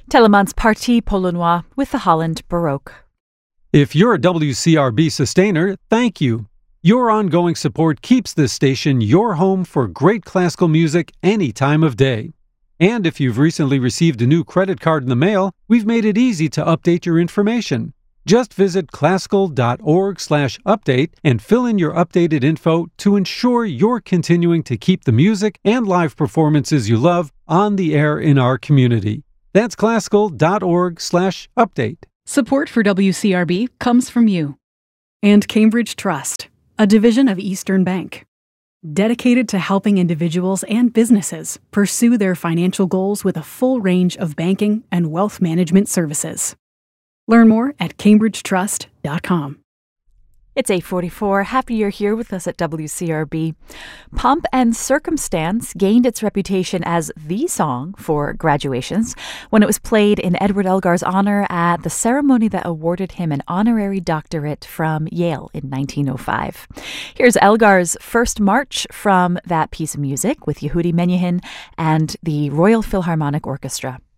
Telemans Partie Polonois with the Holland Baroque. If you're a WCRB sustainer, thank you. Your ongoing support keeps this station your home for great classical music any time of day. And if you've recently received a new credit card in the mail, we've made it easy to update your information. Just visit classical.org/update and fill in your updated info to ensure you're continuing to keep the music and live performances you love on the air in our community. That's classical.org/update. Support for WCRB comes from you and Cambridge Trust, a division of Eastern Bank, dedicated to helping individuals and businesses pursue their financial goals with a full range of banking and wealth management services. Learn more at cambridgetrust.com. It's 8:44. Happy you're here with us at WCRB. Pomp and Circumstance gained its reputation as the song for graduations when it was played in Edward Elgar's honor at the ceremony that awarded him an honorary doctorate from Yale in 1905. Here's Elgar's first march from that piece of music with Yehudi Menuhin and the Royal Philharmonic Orchestra.